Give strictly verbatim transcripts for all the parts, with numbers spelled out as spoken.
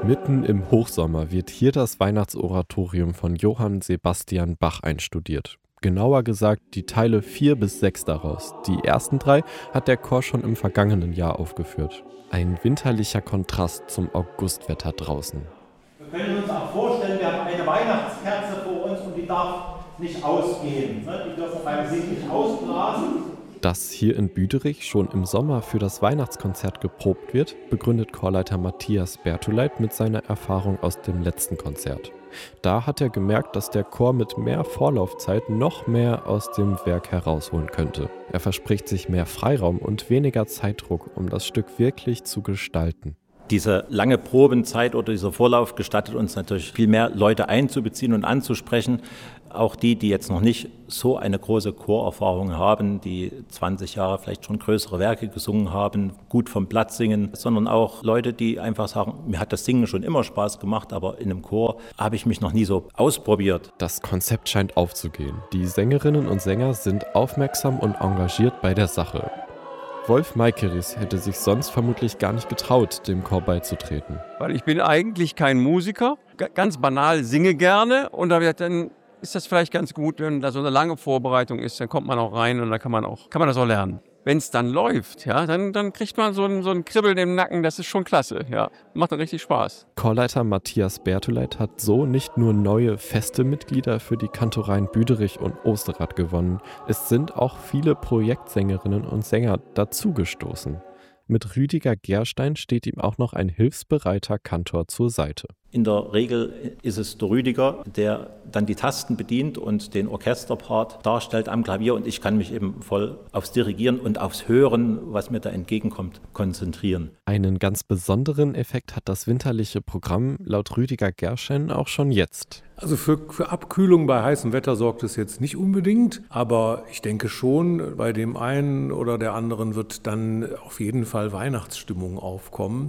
Mitten im Hochsommer wird hier das Weihnachtsoratorium von Johann Sebastian Bach einstudiert. Genauer gesagt die Teile vier bis sechs daraus. Die ersten drei hat der Chor schon im vergangenen Jahr aufgeführt. Ein winterlicher Kontrast zum Augustwetter draußen. Wir können uns auch vorstellen, wir haben eine Weihnachtskerze vor uns und die darf nicht ausgehen. Die dürfen beim Singen nicht ausblasen. Dass hier in Büderich schon im Sommer für das Weihnachtskonzert geprobt wird, begründet Chorleiter Matthias Bertuleit mit seiner Erfahrung aus dem letzten Konzert. Da hat er gemerkt, dass der Chor mit mehr Vorlaufzeit noch mehr aus dem Werk herausholen könnte. Er verspricht sich mehr Freiraum und weniger Zeitdruck, um das Stück wirklich zu gestalten. Diese lange Probenzeit oder dieser Vorlauf gestattet uns natürlich viel mehr Leute einzubeziehen und anzusprechen. Auch die, die jetzt noch nicht so eine große Chorerfahrung haben, die zwanzig Jahre vielleicht schon größere Werke gesungen haben, gut vom Platz singen, sondern auch Leute, die einfach sagen, mir hat das Singen schon immer Spaß gemacht, aber in einem Chor habe ich mich noch nie so ausprobiert. Das Konzept scheint aufzugehen. Die Sängerinnen und Sänger sind aufmerksam und engagiert bei der Sache. Wolf Meikeris hätte sich sonst vermutlich gar nicht getraut, dem Chor beizutreten. Weil ich bin eigentlich kein Musiker, G- ganz banal singe gerne und da wird dann ist das vielleicht ganz gut, wenn da so eine lange Vorbereitung ist, dann kommt man auch rein und dann kann man auch kann man das auch lernen. Wenn es dann läuft, ja, dann, dann kriegt man so ein, so ein Kribbeln im Nacken, das ist schon klasse, ja, macht dann richtig Spaß. Chorleiter Matthias Bertuleit hat so nicht nur neue feste Mitglieder für die Kantoreien Büderich und Osterrad gewonnen, es sind auch viele Projektsängerinnen und Sänger dazugestoßen. Mit Rüdiger Gerstein steht ihm auch noch ein hilfsbereiter Kantor zur Seite. In der Regel ist es der Rüdiger, der dann die Tasten bedient und den Orchesterpart darstellt am Klavier und ich kann mich eben voll aufs Dirigieren und aufs Hören, was mir da entgegenkommt, konzentrieren. Einen ganz besonderen Effekt hat das winterliche Programm laut Rüdiger Gerstein auch schon jetzt. Also für, für Abkühlung bei heißem Wetter sorgt es jetzt nicht unbedingt, aber ich denke schon, bei dem einen oder der anderen wird dann auf jeden Fall Weihnachtsstimmung aufkommen.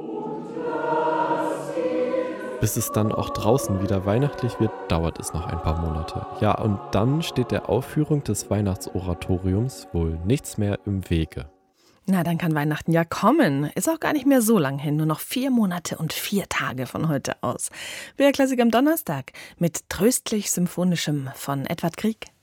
Bis es dann auch draußen wieder weihnachtlich wird, dauert es noch ein paar Monate. Ja, und dann steht der Aufführung des Weihnachtsoratoriums wohl nichts mehr im Wege. Na, dann kann Weihnachten ja kommen. Ist auch gar nicht mehr so lang hin, nur noch vier Monate und vier Tage von heute aus. B R Klassik am Donnerstag mit Tröstlich Symphonischem von Edward Grieg.